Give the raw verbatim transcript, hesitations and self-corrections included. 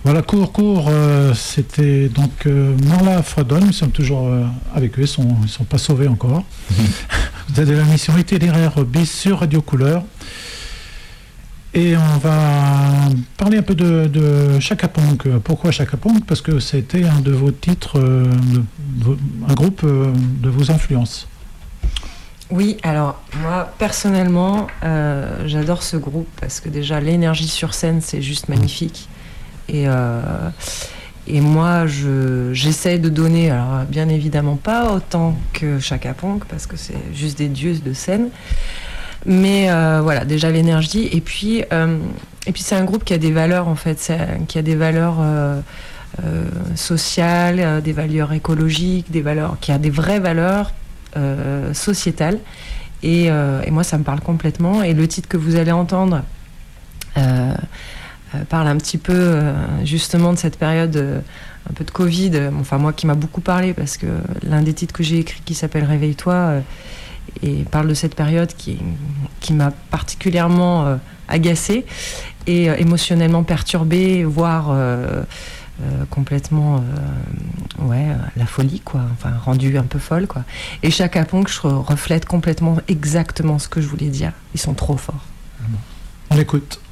Voilà, court, court, euh, c'était donc euh, Marla Fredon, nous sommes toujours euh, avec eux, ils ne sont, ils sont pas sauvés encore. Mmh. Vous êtes de la mission itinéraire bis sur Radio Couleur. Et on va parler un peu de, de Chaka Ponk. Pourquoi Chaka Ponk ? Parce que c'était un de vos titres, euh, de, de, un groupe euh, de vos influences. Oui, alors moi personnellement, euh, j'adore ce groupe parce que déjà l'énergie sur scène c'est juste magnifique. Et, euh, et moi je, j'essaye de donner, alors bien évidemment pas autant que Chaka Ponk parce que c'est juste des dieux de scène. Mais euh, voilà, déjà l'énergie. Et puis, euh, et puis c'est un groupe qui a des valeurs en fait, c'est, qui a des valeurs euh, euh, sociales, euh, des valeurs écologiques, des valeurs, qui a des vraies valeurs euh, sociétales. Et, euh, et moi, ça me parle complètement. Et le titre que vous allez entendre euh, euh, parle un petit peu euh, justement de cette période euh, un peu de Covid. Enfin moi, qui m'a beaucoup parlé parce que l'un des titres que j'ai écrit qui s'appelle Réveille-toi. Euh, et parle de cette période qui, qui m'a particulièrement euh, agacée et euh, émotionnellement perturbée, voire euh, euh, complètement euh, ouais, la folie, quoi, enfin rendue un peu folle, quoi. Et Chaka Ponk, je reflète complètement exactement ce que je voulais dire. Ils sont trop forts. On l'écoute.